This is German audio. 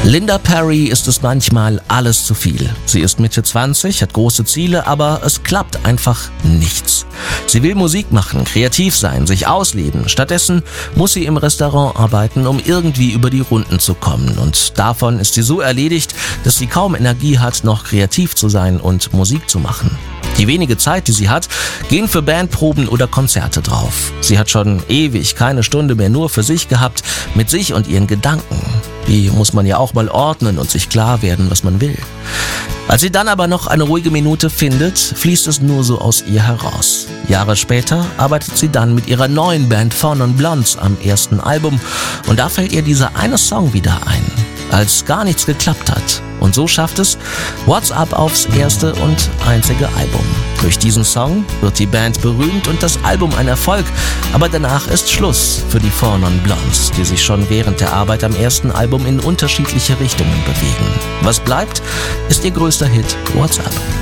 Linda Perry ist es manchmal alles zu viel. Sie ist Mitte 20, hat große Ziele, aber es klappt einfach nichts. Sie will Musik machen, kreativ sein, sich ausleben. Stattdessen muss sie im Restaurant arbeiten, um irgendwie über die Runden zu kommen. Und davon ist sie so erledigt, dass sie kaum Energie hat, noch kreativ zu sein und Musik zu machen. Die wenige Zeit, die sie hat, gehen für Bandproben oder Konzerte drauf. Sie hat schon ewig keine Stunde mehr nur für sich gehabt, mit sich und ihren Gedanken. Die muss man ja auch mal ordnen und sich klar werden, was man will. Als sie dann aber noch eine ruhige Minute findet, fließt es nur so aus ihr heraus. Jahre später arbeitet sie dann mit ihrer neuen Band Four Non Blondes am ersten Album und da fällt ihr dieser eine Song wieder ein, als gar nichts geklappt hat. Und so schafft es What's Up aufs erste und einzige Album. Durch diesen Song wird die Band berühmt und das Album ein Erfolg. Aber danach ist Schluss für die Four Non Blondes, die sich schon während der Arbeit am ersten Album in unterschiedliche Richtungen bewegen. Was bleibt, ist ihr größter Hit What's Up.